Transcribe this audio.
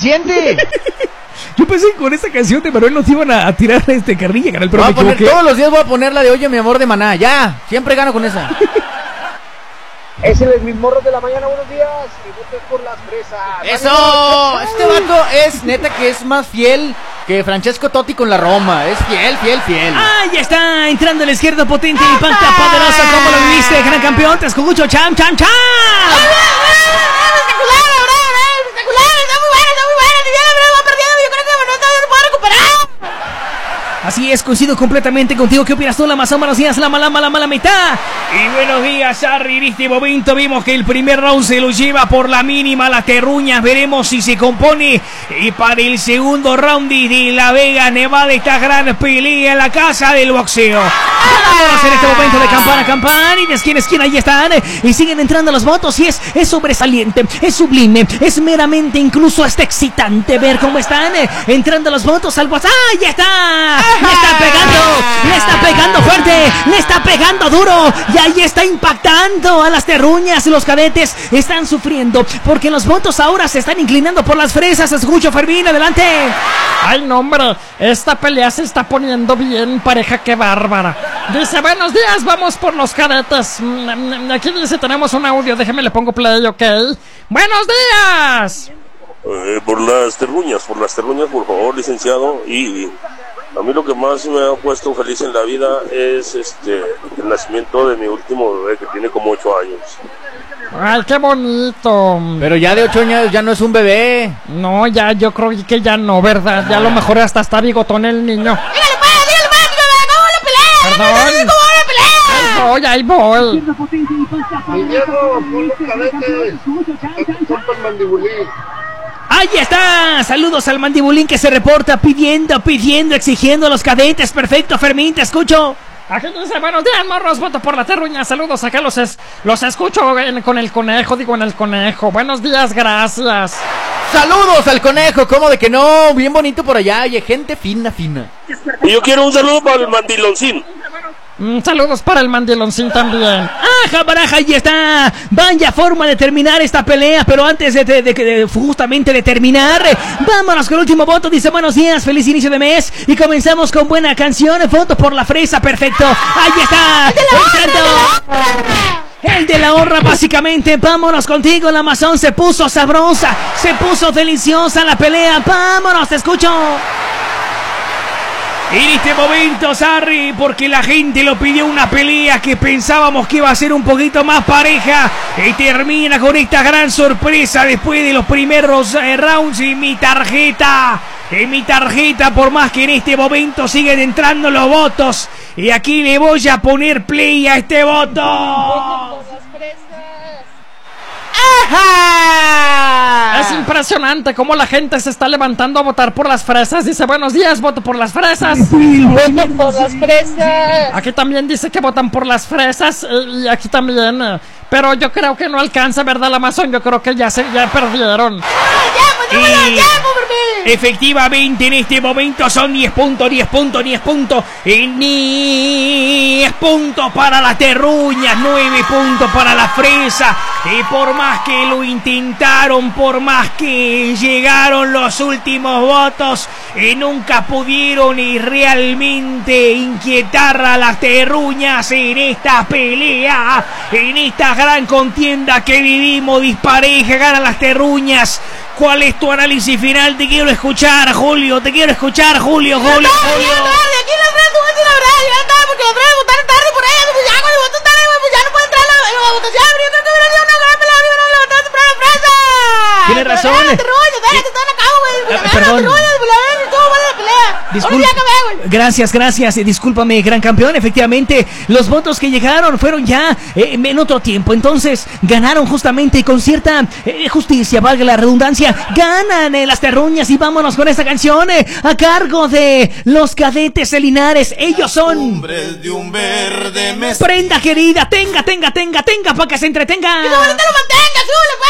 suficiente. Yo pensé que con esta canción de Manuel nos iban a tirar carrilla, canal, pero todos los días voy a poner la de Oye mi amor de Maná. Ya, siempre gano con esa. Es el mis morros de la mañana, buenos días. Y votos por las fresas. ¡Eso! Este vato es neta que es más fiel que Francesco Totti con la Roma. Es fiel. ¡Ah, ya está! Entrando a la izquierda potente, impacta poderosa. ¿Cómo lo viste, gran campeón? Te escucho, cham. Espectacular, está muy buena. Ni bien, va perdiendo. Yo creo que no puedo recuperar. Así es, coincido completamente contigo. ¿Qué opinas tú, la Mazón? Buenos días, la mala mitad. Y buenos días, Harry. En este momento vimos que el primer round se lo lleva por la mínima las Terruñas. Veremos si se compone para el segundo round de La Vega, Nevada, esta gran pelea en la casa del boxeo. Vamos en este momento de campana a campana. Y de esquina a esquina, ahí están. Y siguen entrando los votos. Y es sobresaliente, es sublime, es meramente incluso hasta excitante ver cómo están entrando los votos al WhatsApp. ¡Ah, ya está! Le está pegando fuerte, le está pegando duro. Y ahí está impactando a las Terruñas. Los cadetes están sufriendo porque los votos ahora se están inclinando por las fresas. Escucho, Fermín, adelante. Ay, no, hombre, esta pelea se está poniendo bien pareja, qué bárbara. Dice, buenos días, vamos por los cadetes. Aquí dice, tenemos un audio, déjeme le pongo play, ok. ¡Buenos días! Por las Terruñas, por favor, licenciado. Y a mí lo que más me ha puesto feliz en la vida es el nacimiento de mi último bebé, que tiene como 8 años. Ay, qué bonito. Pero ya de 8 años ya no es un bebé. No, ya, yo creo que ya no, ¿verdad? Ya a lo mejor hasta está bigotón el niño. Dígale pues, ¿cómo lo pelea? Perdón. ¿Cómo lo pelea? Ahí voy. Diego, pon los cadetes. El mandibulín. Ahí está, saludos al mandibulín que se reporta pidiendo, exigiendo a los cadetes. Perfecto, Fermín, te escucho. Aquí dice, buenos días, morros, voto por la Terruña. Saludos, acá los escucho con el conejo, en el conejo. Buenos días, gracias. Saludos al conejo, ¿cómo de que no? Bien bonito por allá, oye, gente fina. Y yo quiero un saludo para el mandiloncín. Saludos para el mandiloncín también. ¡Ajá, baraja! Ahí está. Vaya forma de terminar esta pelea. Pero antes justamente de terminar, vámonos con el último voto. Dice, buenos días, feliz inicio de mes. Y comenzamos con buena canción. Voto por la fresa, perfecto. Ahí está. El de la honra, básicamente. Vámonos contigo, la Amazon. Se puso sabrosa, se puso deliciosa la pelea. Vámonos, te escucho. En este momento, Sarri, porque la gente lo pidió, una pelea que pensábamos que iba a ser un poquito más pareja, y termina con esta gran sorpresa después de los primeros rounds. Y mi tarjeta, por más que en este momento siguen entrando los votos, y aquí le voy a poner play a este voto. ¡Ajá! Es impresionante cómo la gente se está levantando a votar por las fresas. Dice, buenos días, voto por las fresas. Voto por las fresas. Aquí también dice que votan por las fresas. Y aquí también. Pero yo creo que no alcanza, ¿verdad, la Amazon? Yo creo que ya perdieron. Efectivamente, en este momento son 10 puntos. 10 puntos para las Terruñas, 9 puntos para la fresa. Y por más que lo intentaron, por más que llegaron los últimos votos, nunca pudieron realmente inquietar a las Terruñas en esta pelea, en esta gran contienda que vivimos. Dispareja, ganan las Terruñas. ¿Cuál es tu análisis final? Te quiero escuchar, Julio. Aquí en las redes, tú vas a decir la verdad. Ya está, porque los tres votaron tarde por ella. Pues ya, cuando votan tarde, pues ya no puede entrar la votación. Pero yo creo que hubiera sido una gran pelea. Hubiera levantado temprano la fresa. Tienes razón. Espérate, todo acabo, güey. Perdón. Estuvo buena la pelea. Gracias. Discúlpame, gran campeón. Efectivamente, los votos que llegaron fueron ya en otro tiempo. Entonces, ganaron justamente con cierta justicia, valga la redundancia. Ganan las Terruñas. Y vámonos con esta canción a cargo de los cadetes Linares. Ellos son Hombres de un verde mes. Prenda querida, tenga, para que se entretenga. Que su bonita lo mantenga, súbele, pues.